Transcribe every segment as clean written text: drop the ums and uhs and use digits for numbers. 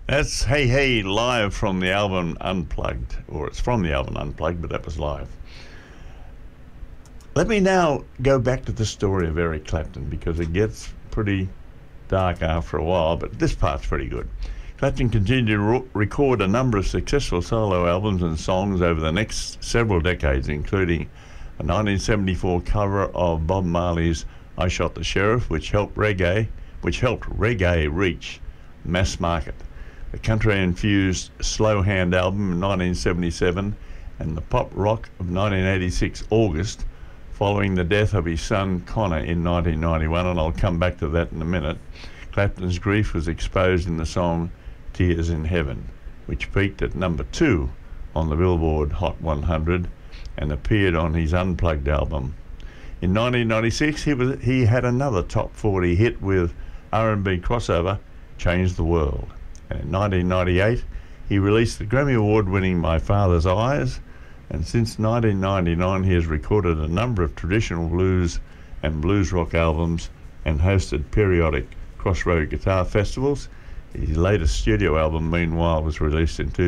That's Hey Hey live from the album Unplugged, or it's from the album Unplugged, but that was live. Let me now go back to the story of Eric Clapton because it gets pretty dark after a while, but this part's pretty good. Clapton continued to record a number of successful solo albums and songs over the next several decades, including a 1974 cover of Bob Marley's I Shot the Sheriff, which helped reggae reach mass market. The country-infused Slow Hand album in 1977 and the pop rock of 1986 August, following the death of his son Connor in 1991, and I'll come back to that in a minute. Clapton's grief was exposed in the song Tears in Heaven, which peaked at number 2 on the Billboard Hot 100 and appeared on his Unplugged album. In 1996, he had another top 40 hit with R&B crossover Change the World. And in 1998, he released the Grammy Award-winning My Father's Eyes, and since 1999 he has recorded a number of traditional blues and blues rock albums and hosted periodic Crossroad Guitar Festivals. His latest studio album, meanwhile, was released in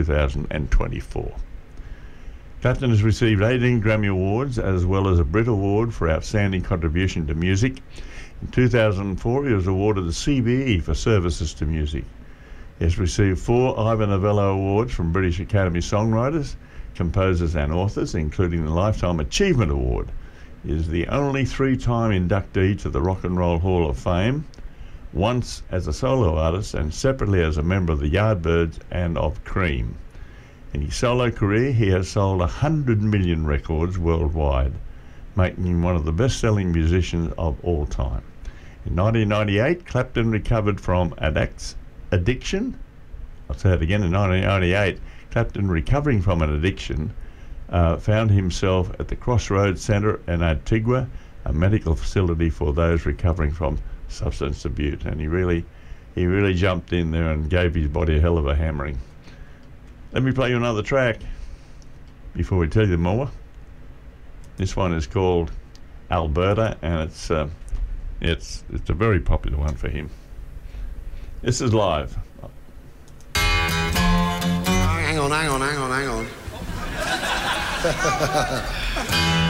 2024. Clapton has received 18 Grammy Awards as well as a Brit Award for Outstanding Contribution to Music. In 2004 he was awarded the CBE for services to music. He has received 4 Ivor Novello Awards from British Academy Songwriters, Composers and Authors, including the Lifetime Achievement Award. He is the only 3-time inductee to the Rock and Roll Hall of Fame, once as a solo artist and separately as a member of the Yardbirds and of Cream. In his solo career, he has sold 100 million records worldwide, making him one of the best-selling musicians of all time. In 1998, Clapton recovered from addiction. I'll say it again. In 1998, Clapton, recovering from an addiction, found himself at the Crossroads Centre in Antigua, a medical facility for those recovering from substance abuse, and he really jumped in there and gave his body a hell of a hammering. Let me play you another track before we tell you more. This one is called Alberta, and it's a very popular one for him. This is live. Hang on.